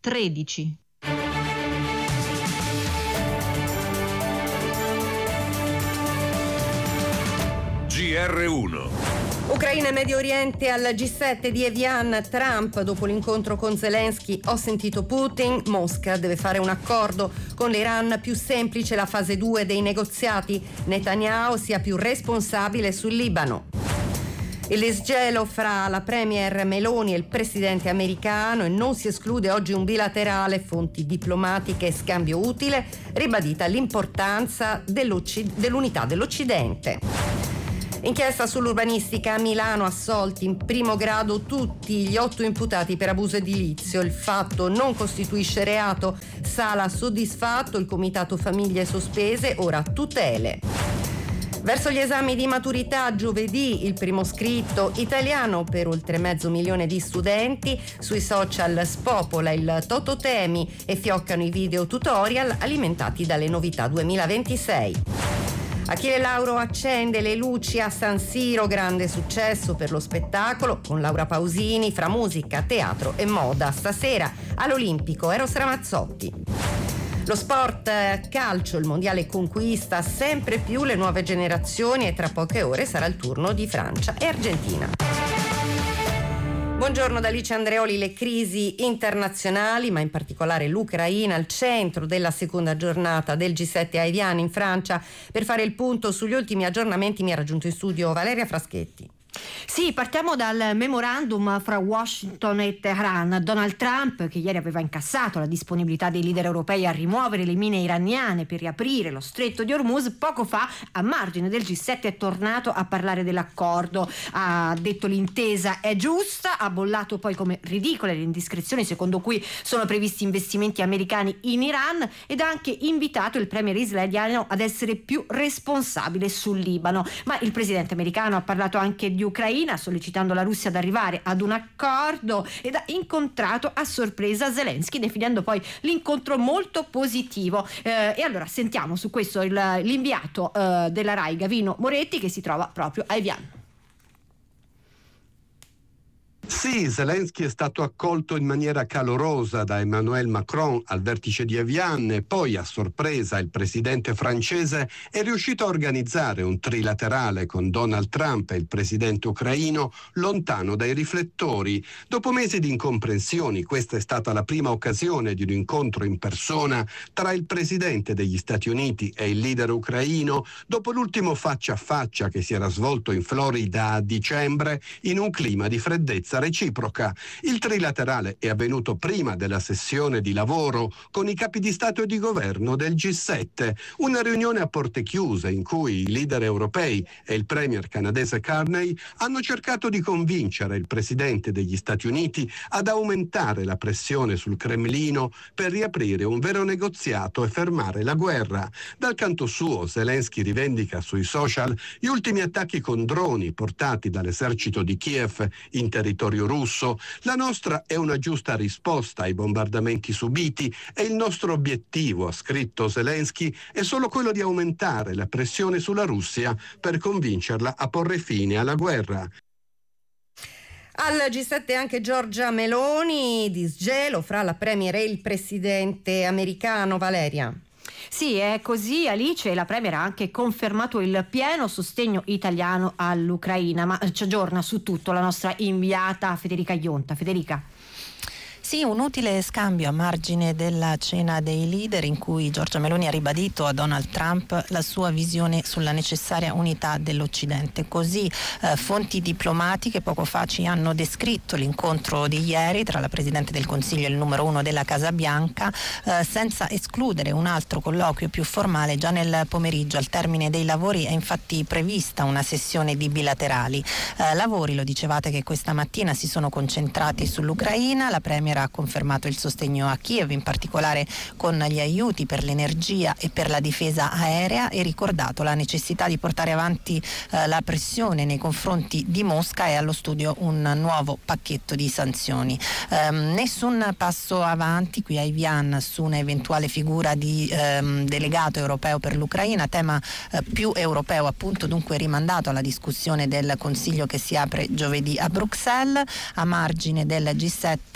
13. GR1. Ucraina e Medio Oriente al G7 di Evian. Trump, dopo l'incontro con Zelensky: ho sentito Putin, Mosca deve fare un accordo con l'Iran più semplice, la fase 2 dei negoziati, Netanyahu sia più responsabile sul Libano. Il disgelo fra la premier Meloni e il presidente americano, e non si esclude oggi un bilaterale, fonti diplomatiche e scambio utile, ribadita l'importanza dell'unità dell'Occidente. Inchiesta sull'urbanistica a Milano, assolti in primo grado tutti gli 8 imputati per abuso edilizio. Il fatto non costituisce reato, Sala soddisfatto, il comitato famiglie sospese, ora tutele. Verso gli esami di maturità, giovedì il primo scritto italiano per oltre 500.000 di studenti. Sui social spopola il Tototemi e fioccano i video tutorial alimentati dalle novità 2026. Achille Lauro accende le luci a San Siro, grande successo per lo spettacolo con Laura Pausini fra musica, teatro e moda. Stasera all'Olimpico Eros Ramazzotti. Lo sport calcio, il mondiale conquista sempre più le nuove generazioni e tra poche ore sarà il turno di Francia e Argentina. Buongiorno da Alice Andreoli. Le crisi internazionali, ma in particolare l'Ucraina, al centro della seconda giornata del G7 a Evian in Francia. Per fare il punto sugli ultimi aggiornamenti mi ha raggiunto in studio Valeria Fraschetti. Sì, partiamo dal memorandum fra Washington e Teheran. Donald Trump, che ieri aveva incassato la disponibilità dei leader europei a rimuovere le mine iraniane per riaprire lo stretto di Hormuz, poco fa a margine del G7 è tornato a parlare dell'accordo. Ha detto l'intesa è giusta, ha bollato poi come ridicole le indiscrezioni secondo cui sono previsti investimenti americani in Iran, ed ha anche invitato il premier israeliano ad essere più responsabile sul Libano. Ma il presidente americano ha parlato anche di Ucraina, sollecitando la Russia ad arrivare ad un accordo, ed ha incontrato a sorpresa Zelensky, definendo poi l'incontro molto positivo. E allora sentiamo su questo l'inviato della RAI Gavino Moretti, che si trova proprio a Evian. Sì, Zelensky è stato accolto in maniera calorosa da Emmanuel Macron al vertice di Evian, e poi a sorpresa il presidente francese è riuscito a organizzare un trilaterale con Donald Trump e il presidente ucraino lontano dai riflettori. Dopo mesi di incomprensioni, questa è stata la prima occasione di un incontro in persona tra il presidente degli Stati Uniti e il leader ucraino, dopo l'ultimo faccia a faccia che si era svolto in Florida a dicembre in un clima di freddezza reciproca. Il trilaterale è avvenuto prima della sessione di lavoro con i capi di Stato e di governo del G7, una riunione a porte chiuse in cui i leader europei e il premier canadese Carney hanno cercato di convincere il presidente degli Stati Uniti ad aumentare la pressione sul Cremlino per riaprire un vero negoziato e fermare la guerra. Dal canto suo, Zelensky rivendica sui social gli ultimi attacchi con droni portati dall'esercito di Kiev in territorio russo. La nostra è una giusta risposta ai bombardamenti subiti e il nostro obiettivo, ha scritto Zelensky, è solo quello di aumentare la pressione sulla Russia per convincerla a porre fine alla guerra. Al G7 anche Giorgia Meloni, disgelo fra la premier e il presidente americano. Valeria. Sì, è così, Alice. La premier ha anche confermato il pieno sostegno italiano all'Ucraina, ma ci aggiorna su tutto la nostra inviata Federica Ionta. Federica. Sì, un utile scambio a margine della cena dei leader in cui Giorgia Meloni ha ribadito a Donald Trump la sua visione sulla necessaria unità dell'Occidente. Così fonti diplomatiche poco fa ci hanno descritto l'incontro di ieri tra la Presidente del Consiglio e il numero 1 della Casa Bianca, senza escludere un altro colloquio più formale già nel pomeriggio. Al termine dei lavori è infatti prevista una sessione di bilaterali. Lavori, lo dicevate, che questa mattina si sono concentrati sull'Ucraina. La Premier ha confermato il sostegno a Kiev, in particolare con gli aiuti per l'energia e per la difesa aerea, e ricordato la necessità di portare avanti la pressione nei confronti di Mosca, e allo studio un nuovo pacchetto di sanzioni. Nessun passo avanti qui a Evian su un'eventuale figura di delegato europeo per l'Ucraina, tema più europeo appunto, dunque rimandato alla discussione del Consiglio che si apre giovedì a Bruxelles. A margine del G7 il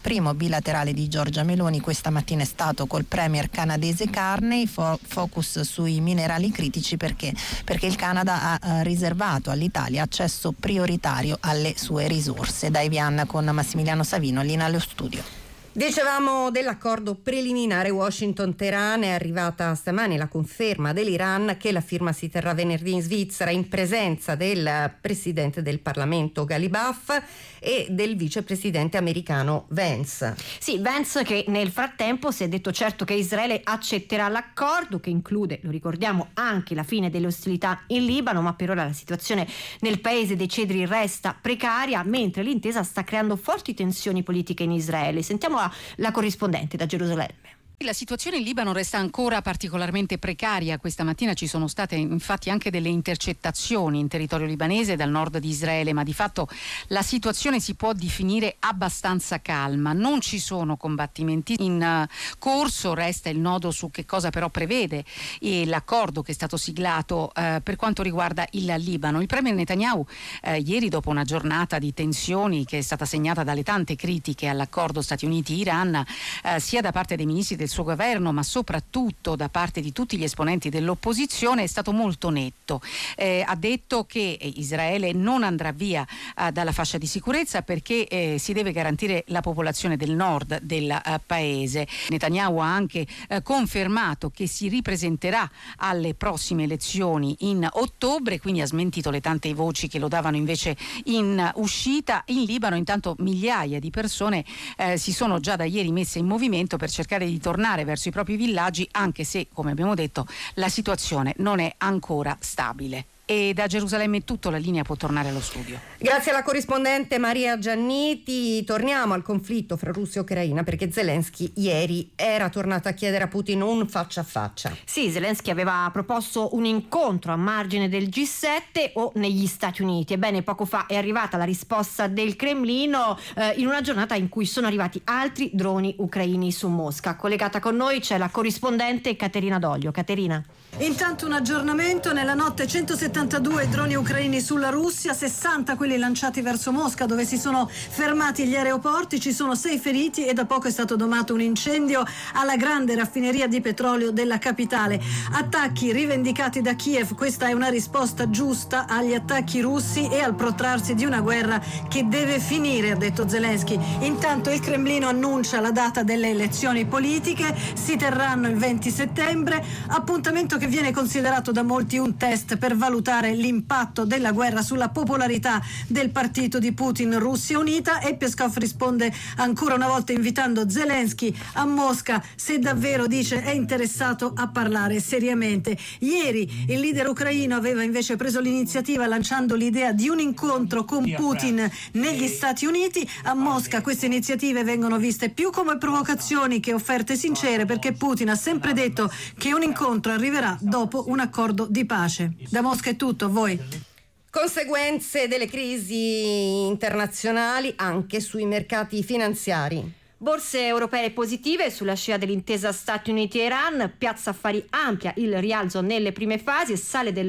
primo bilaterale di Giorgia Meloni questa mattina è stato col premier canadese Carney, focus sui minerali critici perché il Canada ha riservato all'Italia accesso prioritario alle sue risorse. Da Evian con Massimiliano Savino, linea allo studio. Dicevamo dell'accordo preliminare Washington-Teheran. È arrivata stamani la conferma dell'Iran che la firma si terrà venerdì in Svizzera in presenza del presidente del Parlamento Ghalibaf e del vicepresidente americano Vance. Sì, Vance che nel frattempo si è detto certo che Israele accetterà l'accordo, che include, lo ricordiamo, anche la fine delle ostilità in Libano, ma per ora la situazione nel paese dei cedri resta precaria, mentre l'intesa sta creando forti tensioni politiche in Israele. Sentiamo la corrispondente da Gerusalemme. La situazione in Libano resta ancora particolarmente precaria. Questa mattina ci sono state infatti anche delle intercettazioni in territorio libanese dal nord di Israele, ma di fatto la situazione si può definire abbastanza calma. Non ci sono combattimenti in corso, resta il nodo su che cosa però prevede l'accordo che è stato siglato per quanto riguarda il Libano. Il premier Netanyahu ieri, dopo una giornata di tensioni che è stata segnata dalle tante critiche all'accordo Stati Uniti-Iran, sia da parte dei ministri del suo governo, ma soprattutto da parte di tutti gli esponenti dell'opposizione, è stato molto netto. Ha detto che Israele non andrà via dalla fascia di sicurezza perché si deve garantire la popolazione del nord del paese. Netanyahu ha anche confermato che si ripresenterà alle prossime elezioni in ottobre, quindi ha smentito le tante voci che lo davano invece in uscita. In Libano intanto migliaia di persone si sono già da ieri messe in movimento per cercare di tornare verso i propri villaggi, anche se, come abbiamo detto, la situazione non è ancora stabile. E da Gerusalemme è tutto, la linea può tornare allo studio. Grazie alla corrispondente Maria Gianniti. Torniamo al conflitto fra Russia e Ucraina, perché Zelensky ieri era tornato a chiedere a Putin un faccia a faccia. Sì, Zelensky aveva proposto un incontro a margine del G7 o negli Stati Uniti. Ebbene, poco fa è arrivata la risposta del Cremlino in una giornata in cui sono arrivati altri droni ucraini su Mosca. Collegata con noi c'è la corrispondente Caterina Doglio. Caterina. Intanto un aggiornamento: nella notte 172 droni ucraini sulla Russia, 60 quelli lanciati verso Mosca, dove si sono fermati gli aeroporti. Ci sono 6 feriti e da poco è stato domato un incendio alla grande raffineria di petrolio della capitale. Attacchi rivendicati da Kiev. Questa è una risposta giusta agli attacchi russi e al protrarsi di una guerra che deve finire, ha detto Zelensky. Intanto il Cremlino annuncia la data delle elezioni politiche, si terranno il 20 settembre, appuntamento che viene considerato da molti un test per valutare l'impatto della guerra sulla popolarità del partito di Putin, Russia Unita. E Peskov risponde ancora una volta invitando Zelensky a Mosca se davvero, dice, è interessato a parlare seriamente. Ieri il leader ucraino aveva invece preso l'iniziativa lanciando l'idea di un incontro con Putin negli Stati Uniti. A Mosca queste iniziative vengono viste più come provocazioni che offerte sincere, perché Putin ha sempre detto che un incontro arriverà dopo un accordo di pace. Da Mosca è tutto, a voi. Conseguenze delle crisi internazionali anche sui mercati finanziari. Borse europee positive sulla scia dell'intesa Stati Uniti-Iran, piazza affari ampia, il rialzo nelle prime fasi, sale del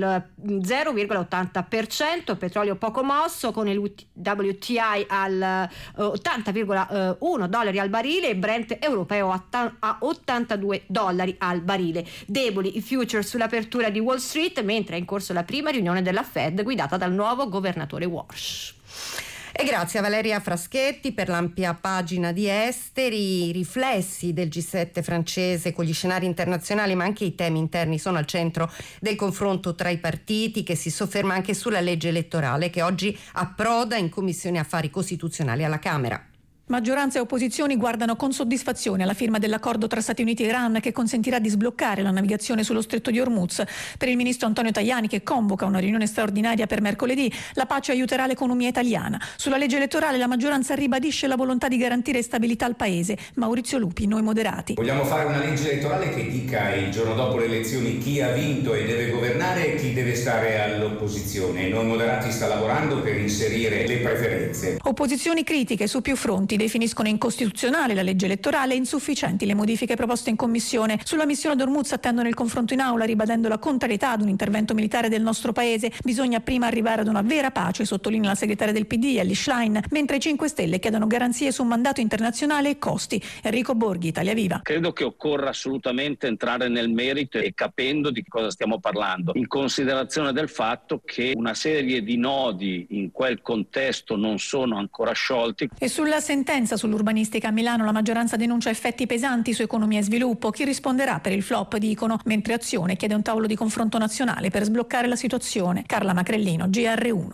0,80%, petrolio poco mosso con il WTI al $80,1 al barile e Brent europeo a $82 al barile. Deboli i futures sull'apertura di Wall Street, mentre è in corso la prima riunione della Fed guidata dal nuovo governatore Walsh. E grazie a Valeria Fraschetti per l'ampia pagina di esteri. I riflessi del G7 francese con gli scenari internazionali ma anche i temi interni sono al centro del confronto tra i partiti, che si sofferma anche sulla legge elettorale che oggi approda in Commissione Affari Costituzionali alla Camera. Maggioranza e opposizioni guardano con soddisfazione alla firma dell'accordo tra Stati Uniti e Iran che consentirà di sbloccare la navigazione sullo stretto di Hormuz. Per il ministro Antonio Tajani, che convoca una riunione straordinaria per mercoledì, la pace aiuterà l'economia italiana. Sulla legge elettorale la maggioranza ribadisce la volontà di garantire stabilità al paese. Maurizio Lupi, Noi Moderati. Vogliamo fare una legge elettorale che dica il giorno dopo le elezioni chi ha vinto e deve governare e chi deve stare all'opposizione. Noi Moderati sta lavorando per inserire le preferenze. Opposizioni critiche su più fronti. Molti definiscono incostituzionale la legge elettorale e insufficienti le modifiche proposte in commissione. Sulla missione d'Ormuz attendono il confronto in aula, ribadendo la contrarietà ad un intervento militare del nostro paese. Bisogna prima arrivare ad una vera pace, sottolinea la segretaria del PD, Elly Schlein, mentre i 5 Stelle chiedono garanzie su un mandato internazionale e costi. Enrico Borghi, Italia Viva. Credo che occorra assolutamente entrare nel merito e capendo di cosa stiamo parlando, in considerazione del fatto che una serie di nodi in quel contesto non sono ancora sciolti. E sulla sentenza sull'urbanistica a Milano la maggioranza denuncia effetti pesanti su economia e sviluppo. Chi risponderà per il flop, dicono, mentre Azione chiede un tavolo di confronto nazionale per sbloccare la situazione. Carla Macrellino, GR1.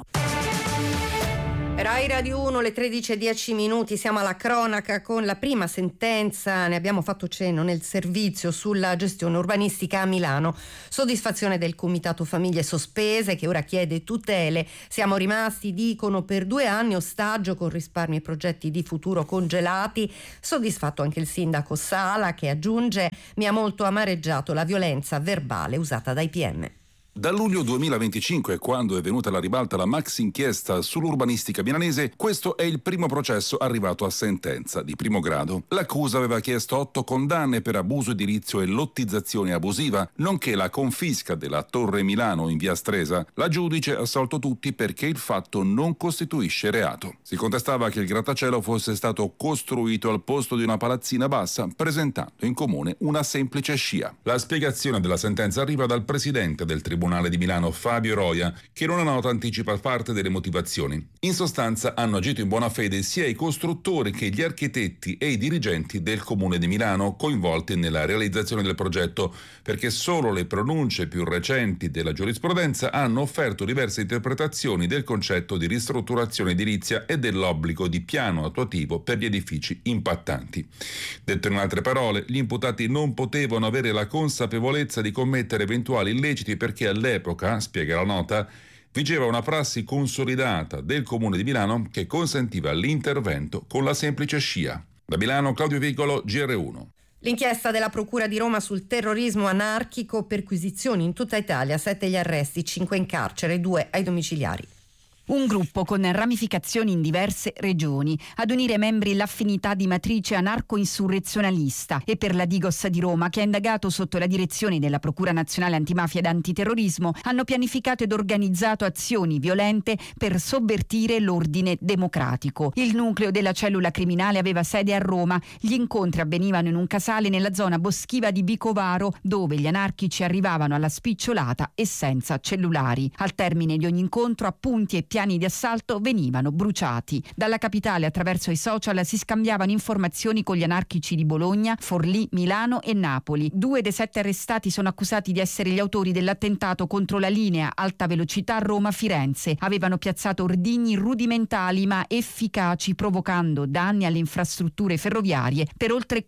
Rai Radio 1, le 13:10, siamo alla cronaca con la prima sentenza, ne abbiamo fatto cenno nel servizio sulla gestione urbanistica a Milano. Soddisfazione del Comitato Famiglie Sospese che ora chiede tutele. Siamo rimasti, dicono, per 2 anni ostaggio con risparmi e progetti di futuro congelati. Soddisfatto anche il sindaco Sala che aggiunge: mi ha molto amareggiato la violenza verbale usata dai PM. Da luglio 2025, quando è venuta alla ribalta la maxi inchiesta sull'urbanistica milanese, questo è il primo processo arrivato a sentenza di primo grado. L'accusa aveva chiesto 8 condanne per abuso edilizio e lottizzazione abusiva, nonché la confisca della Torre Milano in via Stresa. La giudice ha assolto tutti perché il fatto non costituisce reato. Si contestava che il grattacielo fosse stato costruito al posto di una palazzina bassa, presentando in comune una semplice scia. La spiegazione della sentenza arriva dal presidente del Tribunale di Milano, Fabio Roia, che in una nota anticipa parte delle motivazioni. In sostanza hanno agito in buona fede sia i costruttori che gli architetti e i dirigenti del Comune di Milano coinvolti nella realizzazione del progetto, perché solo le pronunce più recenti della giurisprudenza hanno offerto diverse interpretazioni del concetto di ristrutturazione edilizia e dell'obbligo di piano attuativo per gli edifici impattanti. Detto in altre parole, gli imputati non potevano avere la consapevolezza di commettere eventuali illeciti perché all'epoca, spiega la nota, vigeva una prassi consolidata del Comune di Milano che consentiva l'intervento con la semplice scia. Da Milano, Claudio Vicolo, GR1. L'inchiesta della Procura di Roma sul terrorismo anarchico, perquisizioni in tutta Italia, 7 gli arresti, 5 in carcere, 2 ai domiciliari. Un gruppo con ramificazioni in diverse regioni. Ad unire membri l'affinità di matrice anarco-insurrezionalista e per la Digos di Roma, che ha indagato sotto la direzione della Procura Nazionale Antimafia ed Antiterrorismo, hanno pianificato ed organizzato azioni violente per sovvertire l'ordine democratico. Il nucleo della cellula criminale aveva sede a Roma. Gli incontri avvenivano in un casale nella zona boschiva di Vicovaro, dove gli anarchici arrivavano alla spicciolata e senza cellulari. Al termine di ogni incontro, appunti e piani di assalto venivano bruciati. Dalla capitale, attraverso i social, si scambiavano informazioni con gli anarchici di Bologna, Forlì, Milano e Napoli. 2 dei 7 arrestati sono accusati di essere gli autori dell'attentato contro la linea alta velocità Roma-Firenze. Avevano piazzato ordigni rudimentali ma efficaci, provocando danni alle infrastrutture ferroviarie per oltre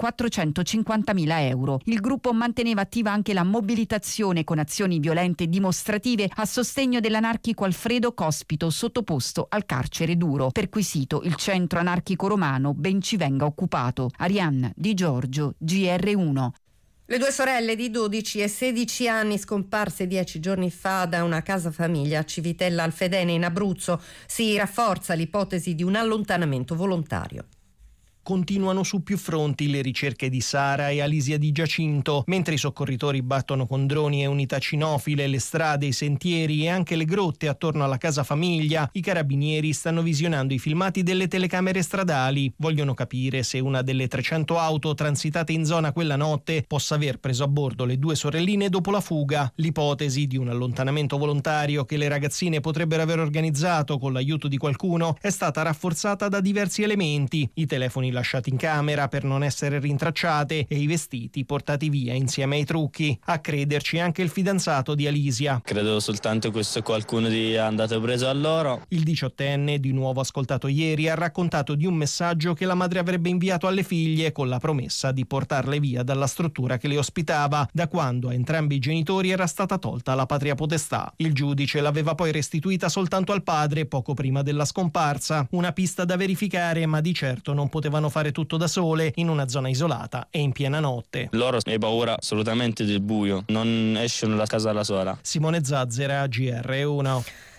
450.000 euro. Il gruppo manteneva attiva anche la mobilitazione con azioni violente dimostrative a sostegno dell'anarchico Alfredo Cospito, sottoposto al carcere duro. Perquisito il centro anarchico romano, ben ci venga occupato. Arianna Di Giorgio, GR1. Le 2 sorelle di 12 e 16 anni scomparse 10 giorni fa da una casa famiglia a Civitella Alfedene in Abruzzo. Si rafforza l'ipotesi di un allontanamento volontario. Continuano su più fronti le ricerche di Sara e Alisia di Giacinto, mentre i soccorritori battono con droni e unità cinofile le strade, i sentieri e anche le grotte attorno alla casa famiglia. I carabinieri stanno visionando i filmati delle telecamere stradali. Vogliono capire se una delle 300 auto transitate in zona quella notte possa aver preso a bordo le 2 sorelline dopo la fuga. L'ipotesi di un allontanamento volontario che le ragazzine potrebbero aver organizzato con l'aiuto di qualcuno è stata rafforzata da diversi elementi: i telefoni lasciati in camera per non essere rintracciate e i vestiti portati via insieme ai trucchi. A crederci anche il fidanzato di Alisia. Credo soltanto questo qualcuno di andato preso a loro. Il 18enne, di nuovo ascoltato ieri, ha raccontato di un messaggio che la madre avrebbe inviato alle figlie con la promessa di portarle via dalla struttura che le ospitava, da quando a entrambi i genitori era stata tolta la patria potestà. Il giudice l'aveva poi restituita soltanto al padre poco prima della scomparsa. Una pista da verificare, ma di certo non potevano fare tutto da sole in una zona isolata e in piena notte. Loro hanno paura assolutamente del buio, non escono da casa da sola. Simone Zazzera, GR1.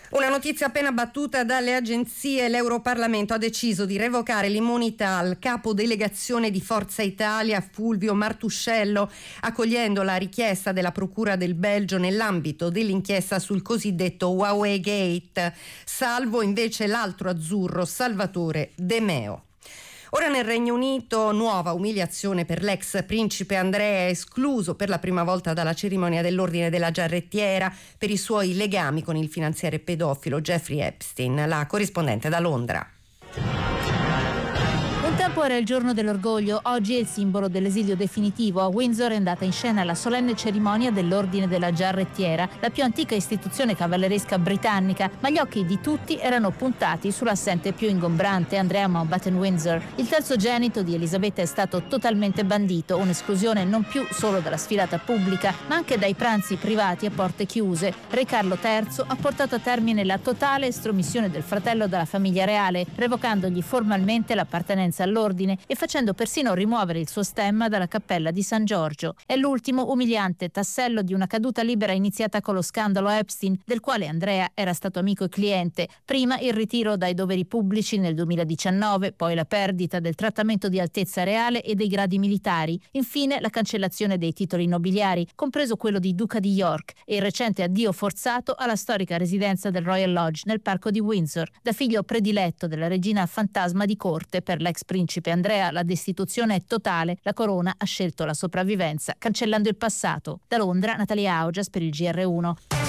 Una notizia appena battuta dalle agenzie: l'Europarlamento ha deciso di revocare l'immunità al capo delegazione di Forza Italia Fulvio Martuscello, accogliendo la richiesta della Procura del Belgio nell'ambito dell'inchiesta sul cosiddetto Huawei Gate, salvo invece l'altro azzurro Salvatore De Meo. Ora nel Regno Unito, nuova umiliazione per l'ex principe Andrea, escluso per la prima volta dalla cerimonia dell'Ordine della Giarrettiera per i suoi legami con il finanziere pedofilo Jeffrey Epstein. La corrispondente da Londra. Un tempo era il giorno dell'orgoglio, oggi è il simbolo dell'esilio definitivo. A Windsor è andata in scena la solenne cerimonia dell'Ordine della Giarrettiera, la più antica istituzione cavalleresca britannica, ma gli occhi di tutti erano puntati sull'assente più ingombrante, Andrea Mountbatten Windsor. Il terzogenito di Elisabetta è stato totalmente bandito, un'esclusione non più solo dalla sfilata pubblica, ma anche dai pranzi privati a porte chiuse. Re Carlo III ha portato a termine la totale estromissione del fratello dalla famiglia reale, revocandogli formalmente l'appartenenza all'ordine e facendo persino rimuovere il suo stemma dalla cappella di San Giorgio. È l'ultimo umiliante tassello di una caduta libera iniziata con lo scandalo Epstein, del quale Andrea era stato amico e cliente. Prima il ritiro dai doveri pubblici nel 2019, poi la perdita del trattamento di altezza reale e dei gradi militari, infine la cancellazione dei titoli nobiliari, compreso quello di Duca di York, e il recente addio forzato alla storica residenza del Royal Lodge nel parco di Windsor. Da figlio prediletto della regina fantasma di corte per l'ex principe Andrea, la destituzione è totale, la corona ha scelto la sopravvivenza cancellando il passato. Da Londra, Natalia Augias per il GR1.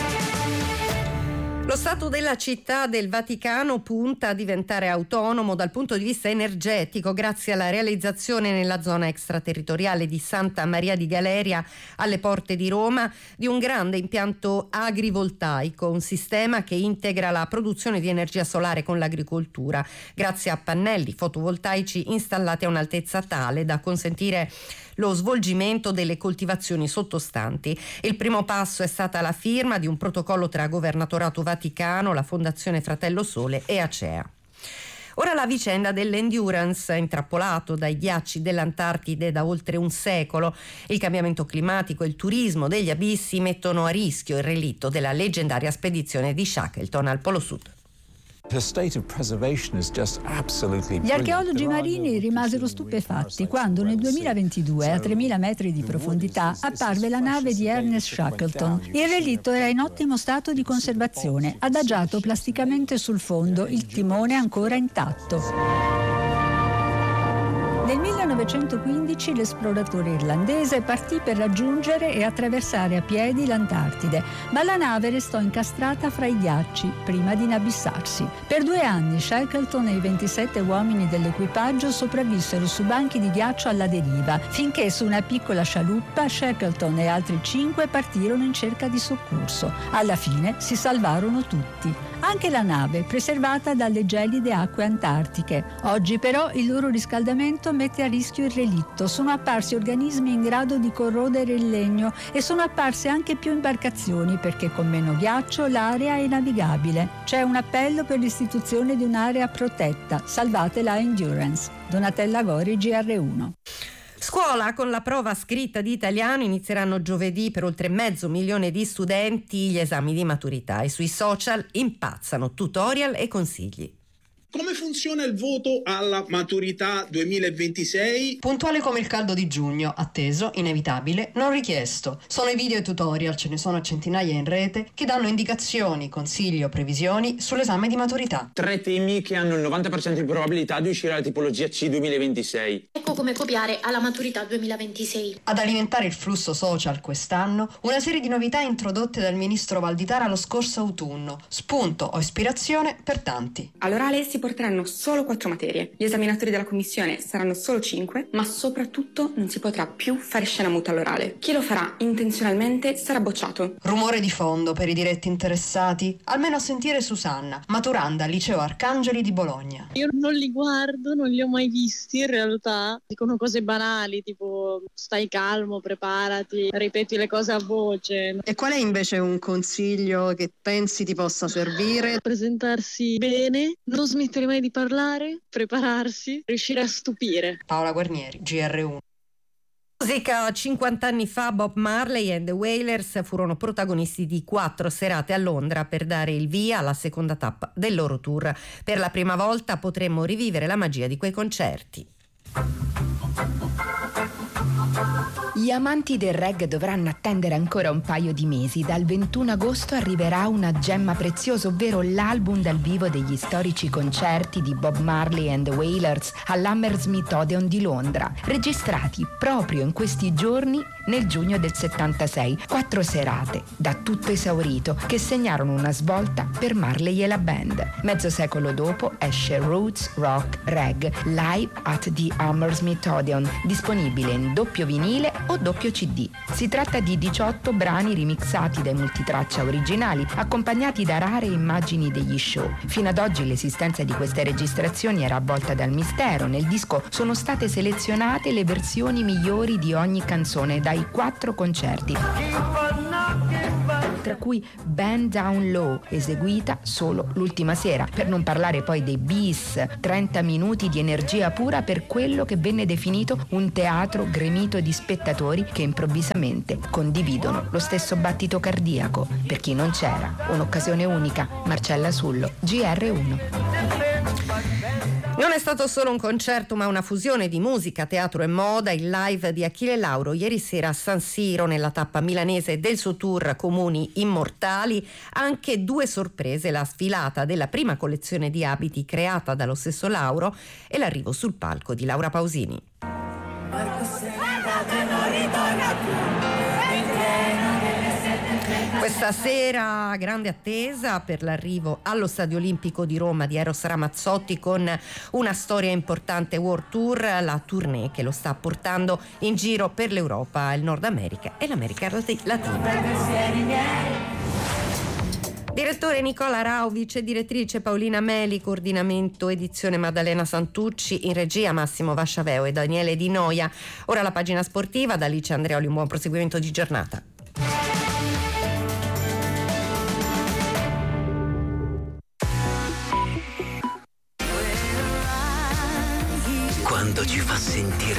Lo Stato della Città del Vaticano punta a diventare autonomo dal punto di vista energetico grazie alla realizzazione nella zona extraterritoriale di Santa Maria di Galeria, alle porte di Roma, di un grande impianto agrivoltaico, un sistema che integra la produzione di energia solare con l'agricoltura, grazie a pannelli fotovoltaici installati a un'altezza tale da consentire lo svolgimento delle coltivazioni sottostanti. Il primo passo è stata la firma di un protocollo tra Governatorato Vaticano, la Fondazione Fratello Sole e Acea. Ora la vicenda dell'Endurance, intrappolato dai ghiacci dell'Antartide da oltre un secolo. Il cambiamento climatico e il turismo degli abissi mettono a rischio il relitto della leggendaria spedizione di Shackleton al Polo Sud. Gli archeologi marini rimasero stupefatti quando nel 2022, a 3.000 metri di profondità, apparve la nave di Ernest Shackleton. Il relitto era in ottimo stato di conservazione, adagiato plasticamente sul fondo, il timone ancora intatto. Nel 1915 l'esploratore irlandese partì per raggiungere e attraversare a piedi l'Antartide, ma la nave restò incastrata fra i ghiacci prima di inabissarsi. Per 2 anni Shackleton e i 27 uomini dell'equipaggio sopravvissero su banchi di ghiaccio alla deriva, finché su una piccola scialuppa Shackleton e altri 5 partirono in cerca di soccorso. Alla fine si salvarono tutti, anche la nave, preservata dalle gelide acque antartiche. Oggi però il loro riscaldamento mette a rischio il relitto. Sono apparsi organismi in grado di corrodere il legno e sono apparse anche più imbarcazioni perché con meno ghiaccio l'area è navigabile. C'è un appello per l'istituzione di un'area protetta. Salvate la Endurance. Donatella Gori, GR1. Scuola con la prova scritta di italiano inizieranno giovedì per oltre 500.000 di studenti gli esami di maturità e sui social impazzano tutorial e consigli. Come funziona il voto alla maturità 2026? Puntuale come il caldo di giugno, atteso, inevitabile, non richiesto. Sono i video e tutorial, ce ne sono centinaia in rete, che danno indicazioni, consigli o previsioni sull'esame di maturità. 3 temi che hanno il 90% di probabilità di uscire alla tipologia C 2026. Ecco come copiare alla maturità 2026. Ad alimentare il flusso social quest'anno, una serie di novità introdotte dal ministro Valditara lo scorso autunno. Spunto o ispirazione per tanti. All'orale si porteranno solo 4 materie. Gli esaminatori della commissione saranno solo 5, ma soprattutto non si potrà più fare scena muta all'orale. Chi lo farà intenzionalmente sarà bocciato. Rumore di fondo per i diretti interessati, almeno a sentire Susanna, maturanda al liceo Arcangeli di Bologna. Io non li guardo, non li ho mai visti in realtà. Dicono cose banali, tipo stai calmo, preparati, ripeti le cose a voce. E qual è invece un consiglio che pensi ti possa servire? Presentarsi bene, non smettere mai di parlare, prepararsi, riuscire a stupire. Paola Guarnieri, GR1. Musica. 50 anni fa Bob Marley and the Wailers furono protagonisti di 4 serate a Londra per dare il via alla seconda tappa del loro tour. Per la prima volta potremmo rivivere la magia di quei concerti. Gli amanti del reggae dovranno attendere ancora un paio di mesi. Dal 21 agosto arriverà una gemma preziosa, ovvero l'album dal vivo degli storici concerti di Bob Marley and the Wailers all'Hammersmith Odeon di Londra, registrati proprio in questi giorni nel giugno del 76. 4 serate, da tutto esaurito, che segnarono una svolta per Marley e la band. Mezzo secolo dopo esce Roots Rock Reggae live at the Hammersmith Odeon, disponibile in doppio vinile o doppio CD. Si tratta di 18 brani remixati dai multitraccia originali, accompagnati da rare immagini degli show. Fino ad oggi l'esistenza di queste registrazioni era avvolta dal mistero. Nel disco sono state selezionate le versioni migliori di ogni canzone dai 4 concerti, tra cui Bend Down Low, eseguita solo l'ultima sera, per non parlare poi dei bis, 30 minuti di energia pura per quello che venne definito un teatro gremito di spettatori che improvvisamente condividono lo stesso battito cardiaco. Per chi non c'era, un'occasione unica. Marcella Sullo, GR1. Non è stato solo un concerto, ma una fusione di musica, teatro e moda, il live di Achille Lauro ieri sera a San Siro nella tappa milanese del suo tour Comuni Immortali. Anche 2 sorprese: la sfilata della prima collezione di abiti creata dallo stesso Lauro e l'arrivo sul palco di Laura Pausini. Questa sera grande attesa per l'arrivo allo Stadio Olimpico di Roma di Eros Ramazzotti con una storia importante World Tour, la tournée che lo sta portando in giro per l'Europa, il Nord America e l'America Latina. Direttore Nicola Rau, vice direttrice Paolina Meli, coordinamento edizione Maddalena Santucci, in regia Massimo Vasciaveo e Daniele Di Noia. Ora la pagina sportiva da Alice Andreoli, un buon proseguimento di giornata. Quando ci fa sentire